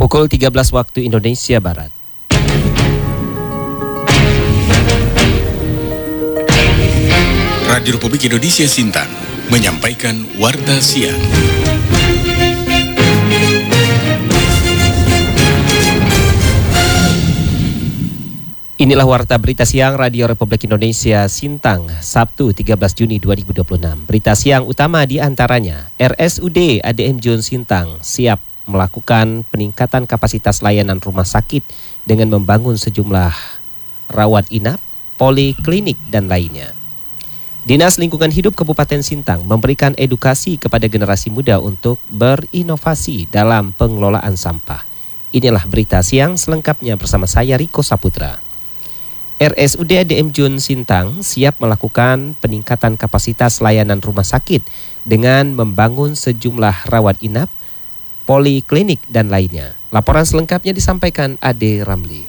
Pukul 13 waktu Indonesia Barat. Radio Republik Indonesia Sintang menyampaikan Warta Siang. Inilah Warta Berita Siang Radio Republik Indonesia Sintang, Sabtu 13 Juni 2026. Berita siang utama di antaranya, RSUD ADM Jun Sintang siap melakukan peningkatan kapasitas layanan rumah sakit dengan membangun sejumlah rawat inap, poliklinik, dan lainnya. Dinas Lingkungan Hidup Kabupaten Sintang memberikan edukasi kepada generasi muda untuk berinovasi dalam pengelolaan sampah. Inilah berita siang selengkapnya bersama saya Riko Saputra. RSUD ADM Jun Sintang siap melakukan peningkatan kapasitas layanan rumah sakit dengan membangun sejumlah rawat inap, poliklinik, dan lainnya. Laporan selengkapnya disampaikan Ade Ramli.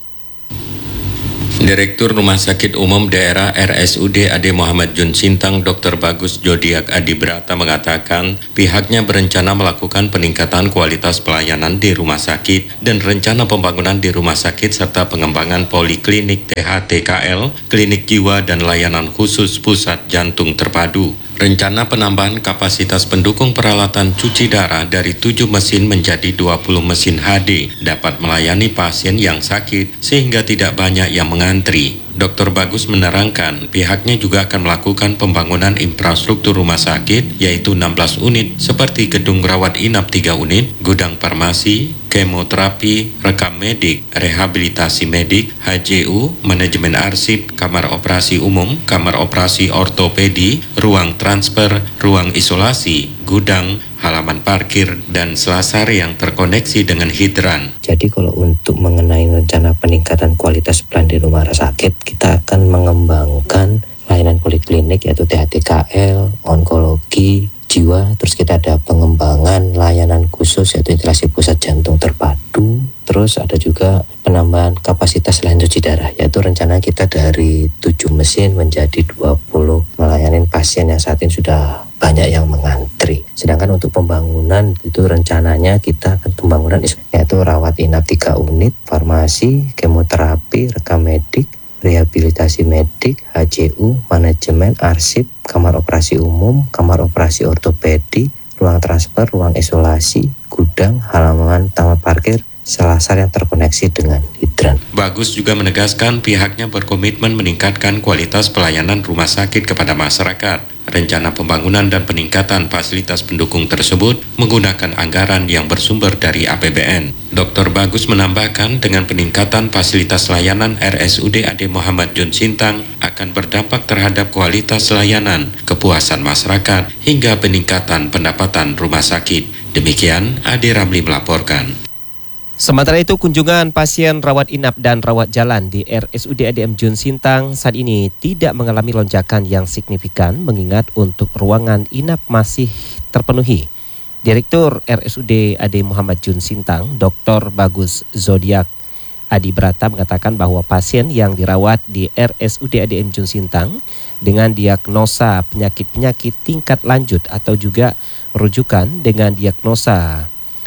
Direktur Rumah Sakit Umum Daerah RSUD AD Muhammad Jun Sintang Dr. Bagus Zodiak Adibrata mengatakan pihaknya berencana melakukan peningkatan kualitas pelayanan di rumah sakit dan rencana pembangunan di rumah sakit serta pengembangan poliklinik THTKL, klinik jiwa dan layanan khusus pusat jantung terpadu. Rencana penambahan kapasitas pendukung peralatan cuci darah dari 7 mesin menjadi 20 mesin HD dapat melayani pasien yang sakit sehingga tidak banyak yang mengantri. Dr. Bagus menerangkan pihaknya juga akan melakukan pembangunan infrastruktur rumah sakit yaitu 16 unit seperti gedung rawat inap 3 unit, gudang farmasi, kemoterapi, rekam medik, rehabilitasi medik, HJU, manajemen arsip, kamar operasi umum, kamar operasi ortopedi, ruang transfer, ruang isolasi, gudang, halaman parkir, dan selasar yang terkoneksi dengan hidran. Jadi kalau untuk mengenai rencana peningkatan kualitas pelayanan di rumah sakit, kita akan mengembangkan layanan poliklinik yaitu THTKL, onkologi, jiwa, terus kita ada pengembangan layanan khusus yaitu instalasi pusat jantung terpadu, terus ada juga penambahan kapasitas layanan cuci darah yaitu rencana kita dari 7 mesin menjadi 20 melayani pasien yang saat ini sudah banyak yang mengantri. Sedangkan untuk pembangunan itu rencananya kita akan pembangunan yaitu rawat inap 3 unit, farmasi, kemoterapi, rekam medik, rehabilitasi medik, HJU, manajemen arsip, kamar operasi umum, kamar operasi ortopedi, ruang transfer, ruang isolasi, gudang, halaman taman parkir, selasar yang terkoneksi dengan hidran. Bagus juga menegaskan pihaknya berkomitmen meningkatkan kualitas pelayanan rumah sakit kepada masyarakat. Rencana pembangunan dan peningkatan fasilitas pendukung tersebut menggunakan anggaran yang bersumber dari APBN. Dr. Bagus menambahkan dengan peningkatan fasilitas layanan RSUD AD Muhammad Jun Sintang akan berdampak terhadap kualitas layanan, kepuasan masyarakat, hingga peningkatan pendapatan rumah sakit. Demikian Ade Ramli melaporkan. Sementara itu, kunjungan pasien rawat inap dan rawat jalan di RSUD ADM Jun Sintang saat ini tidak mengalami lonjakan yang signifikan mengingat untuk ruangan inap masih terpenuhi. Direktur RSUD AD Muhammad Jun Sintang, Dr. Bagus Zodiak Adibrata mengatakan bahwa pasien yang dirawat di RSUD ADM Jun Sintang dengan diagnosa penyakit-penyakit tingkat lanjut atau juga rujukan dengan diagnosa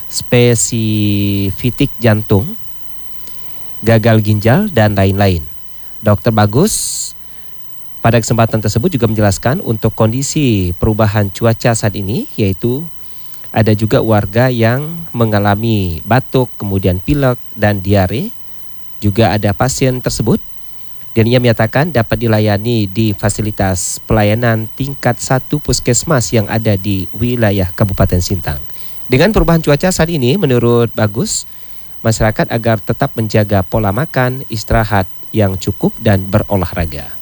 spesifik jantung, gagal ginjal, dan lain-lain. Dr. Bagus pada kesempatan tersebut juga menjelaskan untuk kondisi perubahan cuaca saat ini, yaitu ada juga warga yang mengalami batuk, kemudian pilek, dan diare. Juga ada pasien tersebut dan ia menyatakan dapat dilayani di fasilitas pelayanan tingkat 1 puskesmas yang ada di wilayah Kabupaten Sintang. Dengan perubahan cuaca saat ini, menurut Bagus, masyarakat agar tetap menjaga pola makan, istirahat yang cukup, dan berolahraga.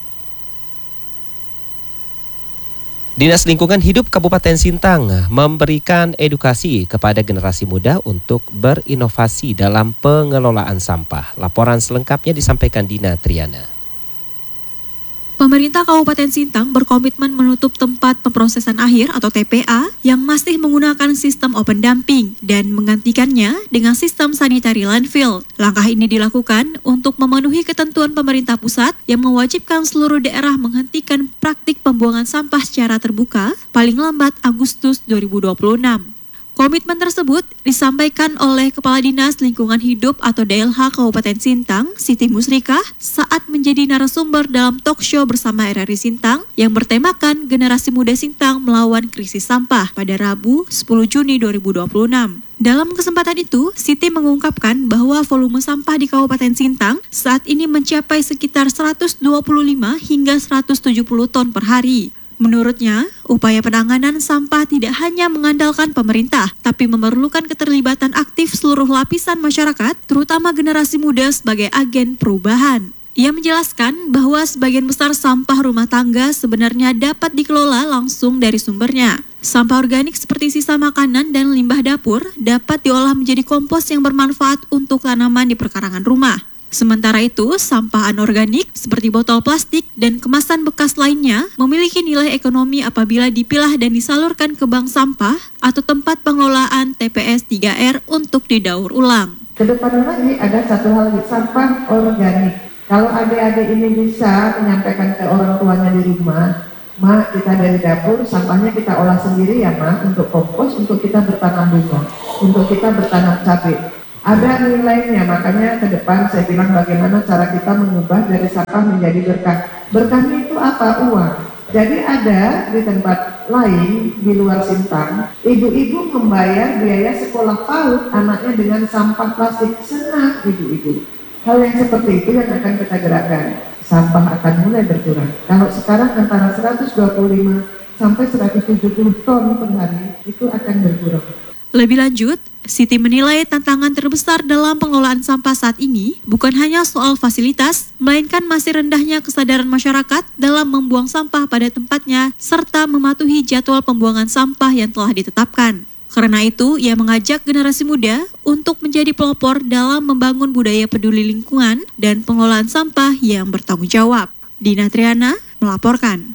Dinas Lingkungan Hidup Kabupaten Sintang memberikan edukasi kepada generasi muda untuk berinovasi dalam pengelolaan sampah. Laporan selengkapnya disampaikan Dina Triana. Pemerintah Kabupaten Sintang berkomitmen menutup tempat pemrosesan akhir atau TPA yang masih menggunakan sistem open dumping dan menggantikannya dengan sistem sanitary landfill. Langkah ini dilakukan untuk memenuhi ketentuan pemerintah pusat yang mewajibkan seluruh daerah menghentikan praktik pembuangan sampah secara terbuka paling lambat Agustus 2026. Komitmen tersebut disampaikan oleh Kepala Dinas Lingkungan Hidup atau DLH Kabupaten Sintang, Siti Musrikah, saat menjadi narasumber dalam talk show bersama RRI Sintang yang bertemakan Generasi Muda Sintang Melawan Krisis Sampah pada Rabu 10 Juni 2026. Dalam kesempatan itu, Siti mengungkapkan bahwa volume sampah di Kabupaten Sintang saat ini mencapai sekitar 125 hingga 170 ton per hari. Menurutnya, upaya penanganan sampah tidak hanya mengandalkan pemerintah, tapi memerlukan keterlibatan aktif seluruh lapisan masyarakat, terutama generasi muda sebagai agen perubahan. Ia menjelaskan bahwa sebagian besar sampah rumah tangga sebenarnya dapat dikelola langsung dari sumbernya. Sampah organik seperti sisa makanan dan limbah dapur dapat diolah menjadi kompos yang bermanfaat untuk tanaman di perkarangan rumah. Sementara itu, sampah anorganik seperti botol plastik dan kemasan bekas lainnya memiliki nilai ekonomi apabila dipilah dan disalurkan ke bank sampah atau tempat pengelolaan TPS 3R untuk didaur ulang. Kedepannya lagi ada satu hal lagi, sampah organik. Kalau adik-adik ini bisa menyampaikan ke orang tuanya di rumah, Ma, kita dari dapur, sampahnya kita olah sendiri ya Ma, untuk kompos, untuk kita bertanam bunga, untuk kita bertanam cabai. Ada nilainya, makanya ke depan saya bilang bagaimana cara kita mengubah dari sampah menjadi berkah. Berkahnya itu apa? Uang. Jadi ada di tempat lain di luar Sintang, ibu-ibu membayar biaya sekolah PAUD anaknya dengan sampah plastik. Senang ibu-ibu. Hal yang seperti itu yang akan kita gerakkan. Sampah akan mulai berkurang. Kalau sekarang antara 125 sampai 170 ton per hari itu akan berkurang. Lebih lanjut, Siti menilai tantangan terbesar dalam pengelolaan sampah saat ini bukan hanya soal fasilitas, melainkan masih rendahnya kesadaran masyarakat dalam membuang sampah pada tempatnya serta mematuhi jadwal pembuangan sampah yang telah ditetapkan. Karena itu, ia mengajak generasi muda untuk menjadi pelopor dalam membangun budaya peduli lingkungan dan pengelolaan sampah yang bertanggung jawab. Dina Triana melaporkan.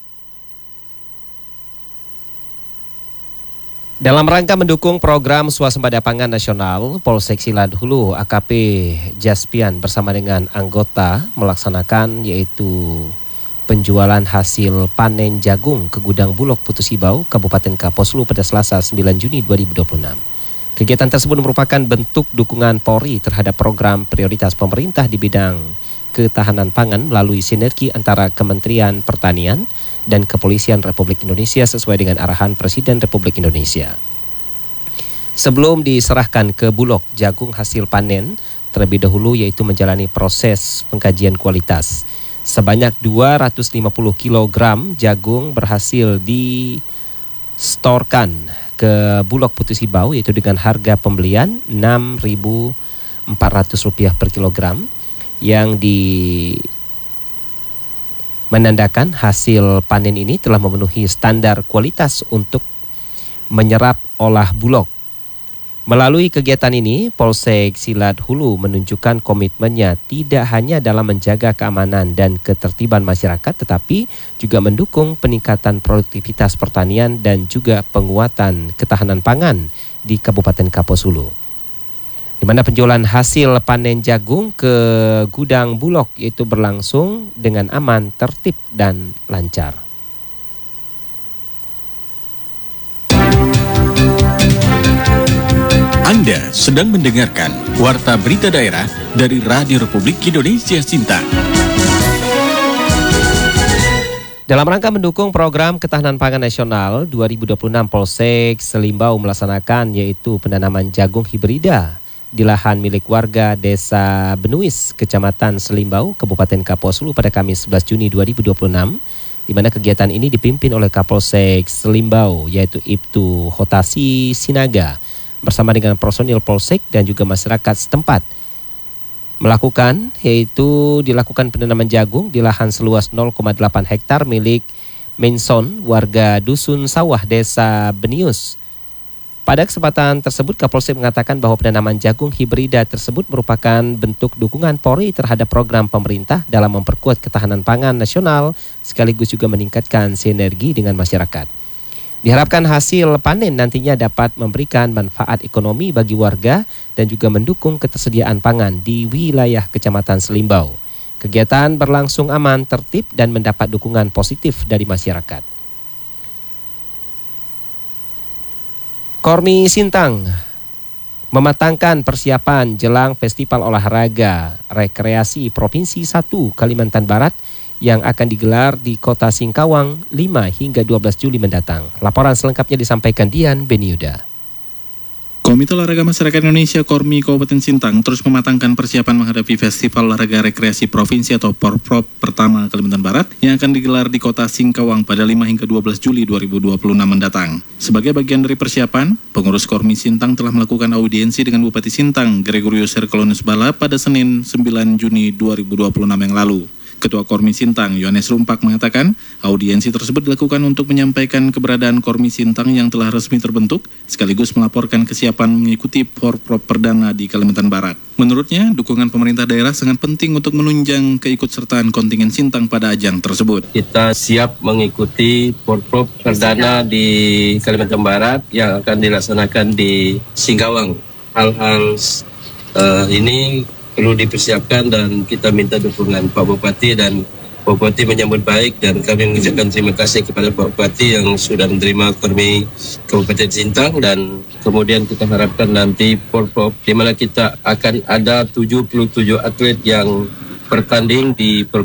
Dalam rangka mendukung program swasembada pangan nasional, Polsek Silat Hulu AKP Jaspian bersama dengan anggota melaksanakan yaitu penjualan hasil panen jagung ke gudang Bulog Putusibau, Kabupaten Kaposulu pada Selasa 9 Juni 2026. Kegiatan tersebut merupakan bentuk dukungan Polri terhadap program prioritas pemerintah di bidang ketahanan pangan melalui sinergi antara Kementerian Pertanian dan Kepolisian Republik Indonesia sesuai dengan arahan Presiden Republik Indonesia. Sebelum diserahkan ke Bulog, jagung hasil panen terlebih dahulu yaitu menjalani proses pengkajian kualitas. Sebanyak 250 kg jagung berhasil distorkan ke Bulog Putusibau yaitu dengan harga pembelian Rp6.400 per kilogram yang menandakan hasil panen ini telah memenuhi standar kualitas untuk menyerap olah Bulog. Melalui kegiatan ini, Polsek Silat Hulu menunjukkan komitmennya tidak hanya dalam menjaga keamanan dan ketertiban masyarakat, tetapi juga mendukung peningkatan produktivitas pertanian dan juga penguatan ketahanan pangan di Kabupaten Kaposulu. Di mana penjualan hasil panen jagung ke gudang Bulog itu berlangsung dengan aman, tertib, dan lancar. Anda sedang mendengarkan Warta Berita Daerah dari Radio Republik Indonesia Sintang. Dalam rangka mendukung program ketahanan pangan nasional 2026, Polsek Selimbau melaksanakan yaitu penanaman jagung hibrida di lahan milik warga Desa Benuis, Kecamatan Selimbau, Kabupaten Kaposulu pada Kamis 11 Juni 2026, di mana kegiatan ini dipimpin oleh Kapolsek Selimbau, yaitu Ibtu Hotasi Sinaga, bersama dengan personil Polsek dan juga masyarakat setempat. Dilakukan penanaman jagung di lahan seluas 0,8 hektar milik Menson, warga Dusun Sawah, Desa Benius. Pada kesempatan tersebut, Kapolsek mengatakan bahwa penanaman jagung hibrida tersebut merupakan bentuk dukungan Polri terhadap program pemerintah dalam memperkuat ketahanan pangan nasional, sekaligus juga meningkatkan sinergi dengan masyarakat. Diharapkan hasil panen nantinya dapat memberikan manfaat ekonomi bagi warga dan juga mendukung ketersediaan pangan di wilayah Kecamatan Selimbau. Kegiatan berlangsung aman, tertib, dan mendapat dukungan positif dari masyarakat. Kormi Sintang mematangkan persiapan jelang Festival Olahraga Rekreasi Provinsi 1 Kalimantan Barat yang akan digelar di Kota Singkawang 5 hingga 12 Juli mendatang. Laporan selengkapnya disampaikan Dian Beniuda. Komite Olahraga Masyarakat Indonesia Kormi Kabupaten Sintang terus mematangkan persiapan menghadapi Festival Olahraga Rekreasi Provinsi atau Porprov pertama Kalimantan Barat yang akan digelar di Kota Singkawang pada 5 hingga 12 Juli 2026 mendatang. Sebagai bagian dari persiapan, pengurus Kormi Sintang telah melakukan audiensi dengan Bupati Sintang Gregorius Herculanus Bala pada Senin 9 Juni 2026 yang lalu. Ketua Kormi Sintang, Yohanes Rumpak, mengatakan audiensi tersebut dilakukan untuk menyampaikan keberadaan Kormi Sintang yang telah resmi terbentuk, sekaligus melaporkan kesiapan mengikuti Porprov perdana di Kalimantan Barat. Menurutnya, dukungan pemerintah daerah sangat penting untuk menunjang keikutsertaan kontingen Sintang pada ajang tersebut. Kita siap mengikuti Porprov perdana di Kalimantan Barat yang akan dilaksanakan di Singkawang. Hal-hal ini perlu dipersiapkan dan kita minta dukungan Pak Bupati, dan Pak Bupati menyambut baik, dan kami mengucapkan terima kasih kepada Pak Bupati yang sudah menerima Kormi Kabupaten Sintang. Dan kemudian kita harapkan nanti Porprov di mana kita akan ada 77 atlet yang bertanding di